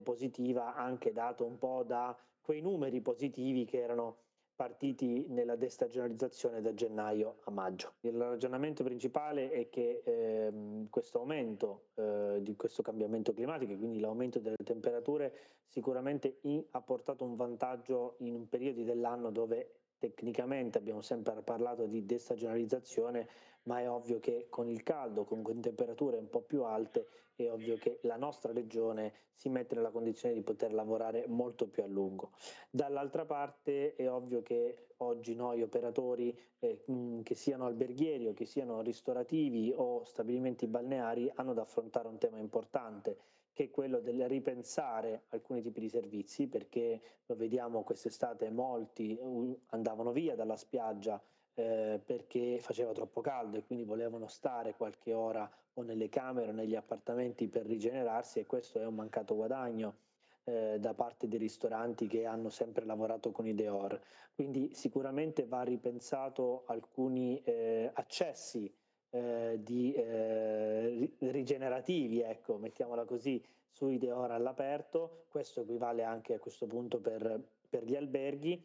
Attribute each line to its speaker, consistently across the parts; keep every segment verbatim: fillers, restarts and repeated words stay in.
Speaker 1: positiva, anche dato un po' da quei numeri positivi che erano partiti nella destagionalizzazione da gennaio a maggio. Il ragionamento principale è che ehm, questo aumento eh, di questo cambiamento climatico, quindi l'aumento delle temperature, sicuramente in- ha portato un vantaggio in un periodo dell'anno dove tecnicamente abbiamo sempre parlato di destagionalizzazione, ma è ovvio che con il caldo, con con temperature un po' più alte, è ovvio che la nostra regione si mette nella condizione di poter lavorare molto più a lungo. Dall'altra parte è ovvio che oggi noi operatori, eh, mh, che siano alberghieri o che siano ristorativi o stabilimenti balneari, hanno da affrontare un tema importante, che è quello del ripensare alcuni tipi di servizi, perché lo vediamo quest'estate, molti uh, andavano via dalla spiaggia eh, perché faceva troppo caldo e quindi volevano stare qualche ora o nelle camere o negli appartamenti per rigenerarsi, e questo è un mancato guadagno eh, da parte dei ristoranti che hanno sempre lavorato con i Deor. Quindi sicuramente va ripensato alcuni eh, accessi eh, di, eh, ri- rigenerativi, ecco, mettiamola così, sui Deor all'aperto. Questo equivale anche a questo punto per, per gli alberghi.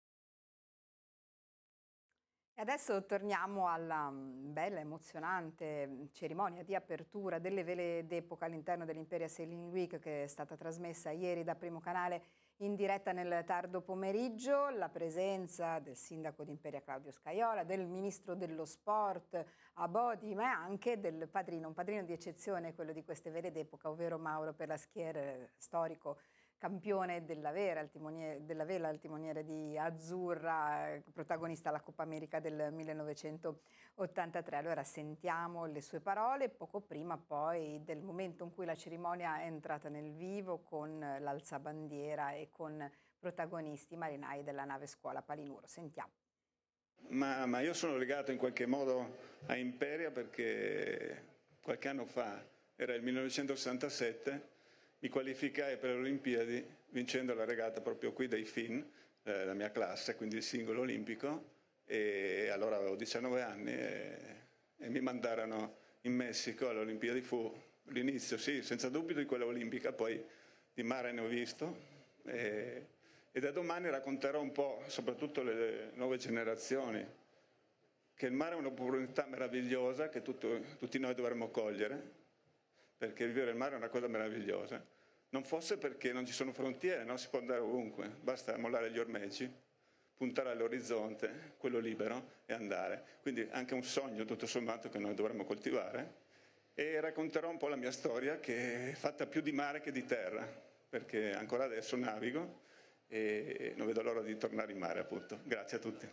Speaker 2: E adesso torniamo alla mm, bella, emozionante mm, cerimonia di apertura delle vele d'epoca all'interno dell'Imperia Sailing Week, che è stata trasmessa ieri da Primo Canale in diretta nel tardo pomeriggio. La presenza del sindaco di Imperia Claudio Scajola, del ministro dello sport Abodi, ma anche del padrino, un padrino di eccezione, quello di queste vele d'epoca, ovvero Mauro Pelaschier, storico campione della, vera, al timoniere, della vela al timoniere di Azzurra, eh, protagonista alla Coppa America del millenovecentottantatré. Allora sentiamo le sue parole poco prima poi del momento in cui la cerimonia è entrata nel vivo con l'alzabandiera e con protagonisti marinai della nave scuola Palinuro. Sentiamo.
Speaker 3: Ma, ma io sono legato in qualche modo a Imperia perché qualche anno fa, era il millenovecentosessantasette, mi qualificai per le Olimpiadi vincendo la regata proprio qui dai Fin, eh, la mia classe, quindi il singolo olimpico, e allora avevo diciannove anni e, e mi mandarono in Messico alle Olimpiadi. Fu l'inizio, sì, senza dubbio di quella olimpica, poi di mare ne ho visto. E, e da domani racconterò un po', soprattutto le nuove generazioni, che il mare è un'opportunità meravigliosa che tutto, tutti noi dovremmo cogliere, perché vivere il mare è una cosa meravigliosa. Non fosse perché non ci sono frontiere, no? Si può andare ovunque, basta mollare gli ormeggi, puntare all'orizzonte, quello libero, e andare. Quindi anche un sogno, tutto sommato, che noi dovremmo coltivare. E racconterò un po' la mia storia, che è fatta più di mare che di terra, perché ancora adesso navigo e non vedo l'ora di tornare in mare, appunto. Grazie a tutti.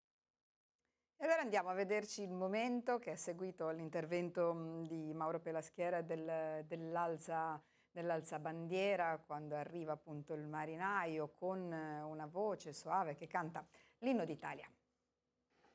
Speaker 2: E allora andiamo a vederci il momento che è seguito all'intervento mh, di Mauro Pelaschiera del, dell'alza, dell'alzabandiera, quando arriva appunto il marinaio con eh, una voce soave che canta l'inno d'Italia.